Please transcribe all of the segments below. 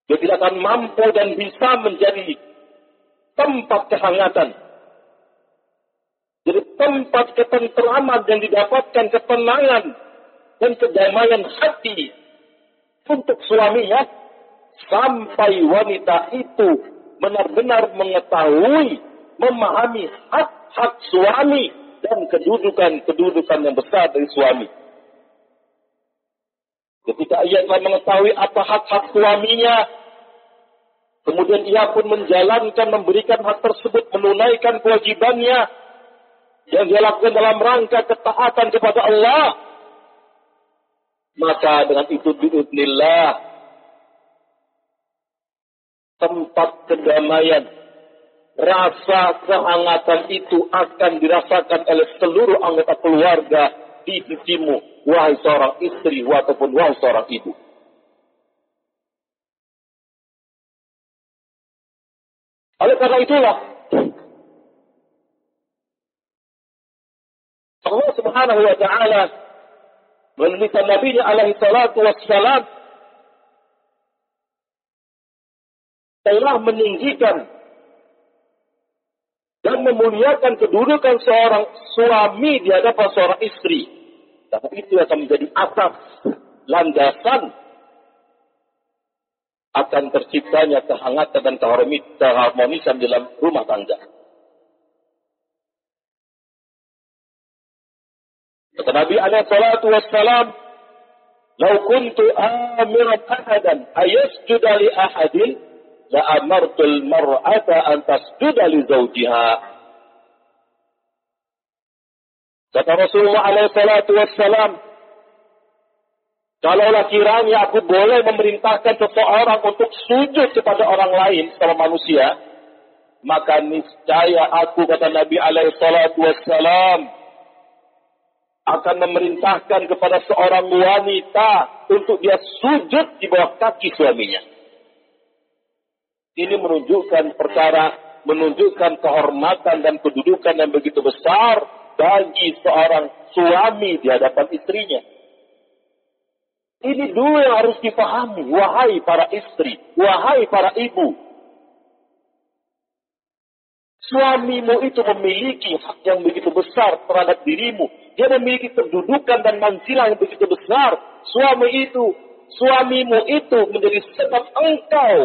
Dia tidak akan mampu dan bisa menjadi tempat kehangatan. Jadi tempat ketenteraman yang didapatkan ketenangan dan kedamaian hati untuk suaminya sampai wanita itu benar-benar mengetahui, memahami hak-hak suami dan kedudukan yang besar dari suami. Ketika ia telah mengetahui apa hak-hak suaminya, kemudian ia pun menjalankan, memberikan hak tersebut, menunaikan kewajibannya yang dia lakukan dalam rangka ketaatan kepada Allah, maka dengan itu biidznillah tempat kedamaian, rasa kehangatan itu akan dirasakan oleh seluruh anggota keluarga di sisimu, wahai seorang istri ataupun wahai seorang ibu. Oleh karena itulah Allah Subhanahu wa taala melalui Nabi alaihi salatu wassalam telah meninggikan dan memuliakan kedudukan seorang suami di hadapan seorang istri. Dan itu akan menjadi asas, landasan akan terciptanya kehangatan dan keharmonisan dalam rumah tangga. Kata Nabi alaihi salatu wassalam, "Lau kuntu amiran ahadan ayasjuda li ahadin la amartul mar'ata an tasjuda li zawjiha." Kata Rasulullah alaihi salatu wassalam, kalaulah kiranya aku boleh memerintahkan seseorang untuk sujud kepada orang lain sama manusia, maka niscaya aku, kata Nabi alaihi salatu wassalam, akan memerintahkan kepada seorang wanita untuk dia sujud di bawah kaki suaminya. Ini menunjukkan kehormatan dan kedudukan yang begitu besar bagi seorang suami di hadapan istrinya. Ini dulu yang harus dipahami, wahai para istri, wahai para ibu. Suamimu itu memiliki hak yang begitu besar terhadap dirimu. Dia memiliki kedudukan dan manzilah yang begitu besar. Suamimu itu menjadi sebab engkau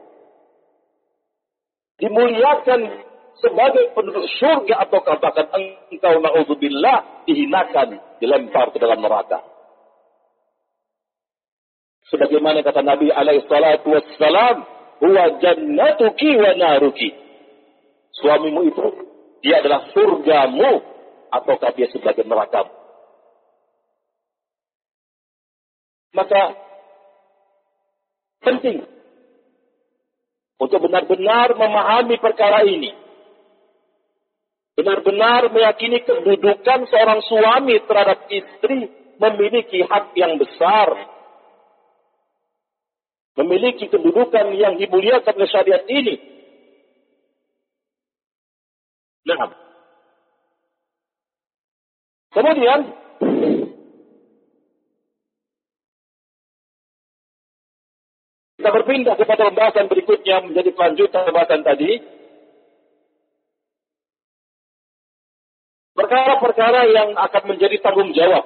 dimuliakan sebagai penduduk surga, atau katakan engkau na'udzubillah dihinakan, dilempar ke dalam neraka. Sebagaimana kata Nabi alaihi salatu wassalam, huwa jannatuki wa naruki. Suamimu itu, dia adalah surgamu, ataukah dia sebagai nerakamu. Maka penting untuk benar-benar memahami perkara ini. Benar-benar meyakini kedudukan seorang suami terhadap istri memiliki hak yang besar. Memiliki kedudukan yang dimuliakan oleh syariat ini. Nah, kemudian kita berpindah kepada pembahasan berikutnya menjadi kelanjutan pembahasan tadi. Perkara-perkara yang akan menjadi tanggung jawab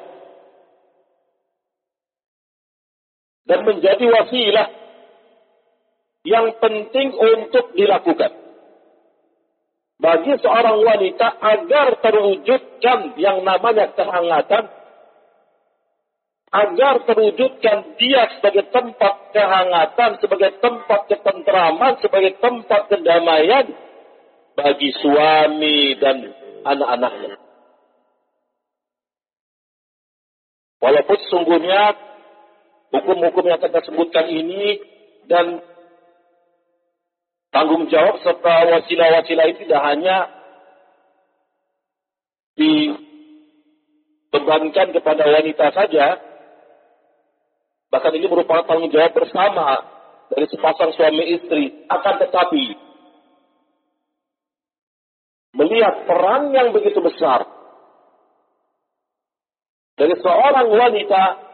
dan menjadi wasilah yang penting untuk dilakukan bagi seorang wanita agar terwujudkan yang namanya kehangatan, agar terwujudkan dia sebagai tempat kehangatan, sebagai tempat ketenteraman, sebagai tempat kedamaian bagi suami dan anak-anaknya. Walaupun sesungguhnya hukum-hukum yang kita sebutkan ini dan tanggung jawab serta wasilah-wasilah itu tidak hanya dibebankan kepada wanita saja, bahkan ini merupakan tanggung jawab bersama dari sepasang suami istri. Akan tetapi, melihat peran yang begitu besar dari seorang wanita